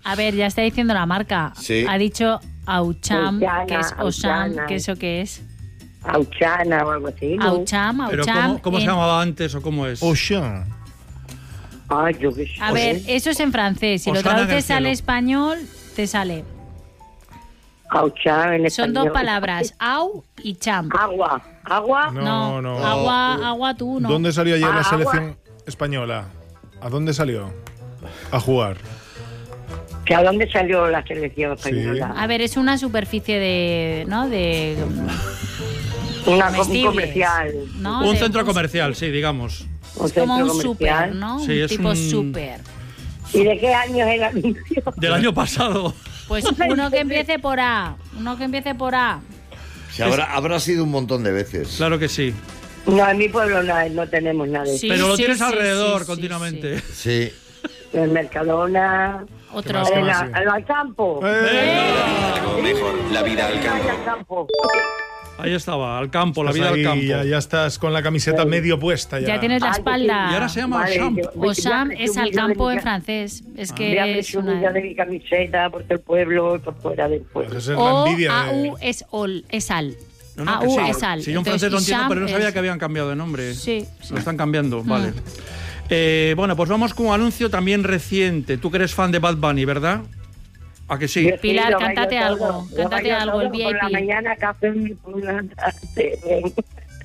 A ver, ya está diciendo la marca. Sí. Ha dicho Aucham, Auchana, que es Osham, Auchana. que eso qué es. Auchana o algo así, ¿no? Aucham, Pero Aucham. ¿cómo se llamaba antes o cómo es? Ocean. Ay, yo qué sé. A ver, eso es en francés. Si lo Osana en el traduces al cielo. español, te sale. Auchana en Son español. dos palabras, au y cham. Agua. ¿Agua? No, no. Agua tú, no. ¿Dónde salió ayer la Agua. selección española? ¿A dónde salió? A jugar. ¿Que a dónde salió la selección española? A ver, es una superficie de, ¿no? De Un comestibles, comercial. ¿no? Un De- centro comercial, sí, digamos. Un Es como centro un súper, comercial. ¿no? Sí, Un es tipo un- súper. ¿Y de qué año es el anuncio? Del año pasado. Pues uno que empiece por A. Uno que empiece por A. Se habrá sido un montón de veces. Claro que sí. No, en mi pueblo no tenemos nada de eso. Sí, Pero lo sí, tienes sí, alrededor sí, continuamente. Sí. El Mercadona. Otro. más, qué En más? al campo. Algo mejor, la vida al campo. Al campo. Ahí estaba, al campo, la Estás vida al ahí, campo. ya estás con la camiseta medio puesta ya. Ya tienes la Ay, espalda. Y ahora se llama Vale, Champ. yo- Osham voy a es al presumir campo de en mi- francés. Es Voy a que es presumir una... de mi camiseta por todo el pueblo y por fuera del Pues pueblo. esa es la O, envidia. AU es ol, es al. No, no, AU que sí. es al. Si yo en Entonces, francés lo entiendo, Isham pero no sabía es- que habían cambiado de nombre. Sí. Lo están cambiando, vale. Bueno, pues vamos con un anuncio también reciente. Tú que eres fan de Bad Bunny, ¿verdad? ¿A que sí? Yo sí, Pilar, lo bailo cántate todo, algo, lo cántate bailo algo, el todo, Por la VIP. mañana café por la tarde.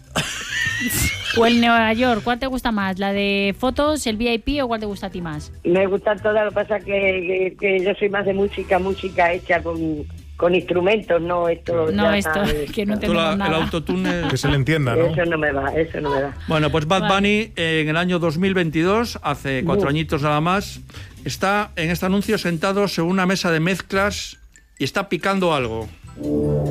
O el Nueva York, ¿cuál te gusta más? ¿La de fotos, el VIP o cuál te gusta a ti más? Me gustan todas, lo que pasa que yo soy más de música hecha con instrumentos, no esto. No, ya esto, sabes. que no Tú tenemos el nada. autotune... Que se le entienda, ¿no? Eso no me va, eso no me va. Bueno, pues Bad Vale. Bunny en el año 2022, hace 4 añitos nada más, está en este anuncio sentado sobre una mesa de mezclas y está picando algo.